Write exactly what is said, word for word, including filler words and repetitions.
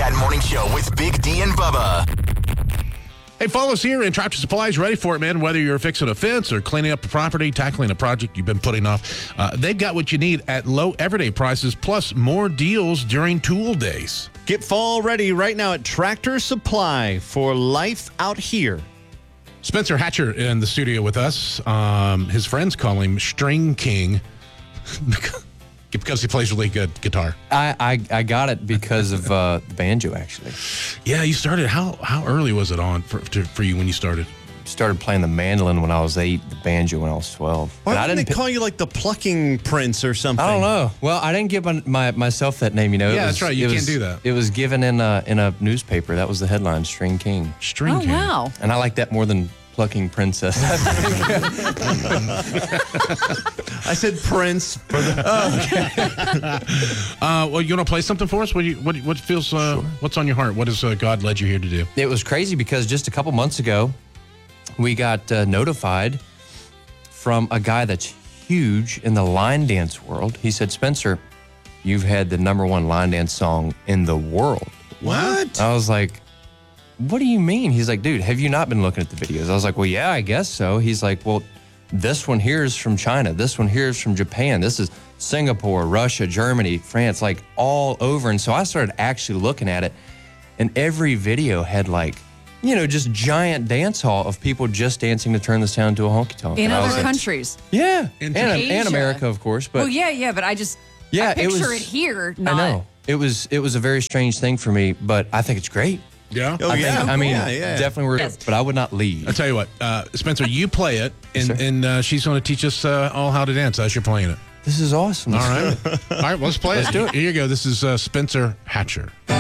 Cat Morning Show with Big D and Bubba. Hey, follow us here, and Tractor Supply's ready for it, man. Whether you're fixing a fence or cleaning up a property, tackling a project you've been putting off, uh, they've got what you need at low everyday prices, plus more deals during tool days. Get fall ready right now at Tractor Supply for life out here. Spencer Hatcher in the studio with us. Um, his friends call him String King because he plays really good guitar. I, I, I got it because of uh, the banjo, actually. Yeah, you started. How how early was it on for to, for you when you started? Started playing the mandolin when I was eight, the banjo when I was twelve. Why And I didn't they pi- call you like the plucking prince or something? I don't know. Well, I didn't give my, my, myself that name, you know. It Yeah, was- that's right. You it can't was- do that. It was given in a, in a newspaper. That was the headline, String King. String Oh, King. wow. And I like that more than plucking princess. I said prince. For the- Uh, well, you want to play something for us? What do you, what what feels? Uh, What's on your heart? What has uh, God led you here to do? It was crazy because just a couple months ago, we got uh, notified from a guy that's huge in the line dance world. He said, Spencer, you've had the number one line dance song in the world. What? I was like, what do you mean? He's like, dude, have you not been looking at the videos? I was like, well, yeah, I guess so. He's like, well, this one here is from China. This one here is from Japan. This is Singapore, Russia, Germany, France, like all over. And so I started actually looking at it, and every video had like, you know, just giant dance hall of people just dancing to turn this town into a honky tonk. In And I was other like, countries. Yeah, In and, Asia. and America, of course. But Well, yeah, yeah, but I just Yeah, I it picture was- it here, not. I know it was it was a very strange thing for me, but I think it's great. Yeah. Oh, I yeah. think, I mean, Yeah, yeah. definitely, we're, Yes. but I would not leave. I'll tell you what, uh, Spencer, you play it, and, Yes, sir. and uh, she's going to teach us uh, all how to dance as you're playing it. This is awesome. All right. All right, well, let's play Let's it. do it. Here you go. This is uh, Spencer Hatcher.